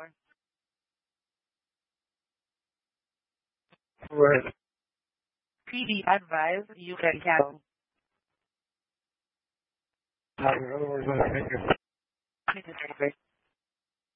Right. PD advice you can tell. I don't know what I think.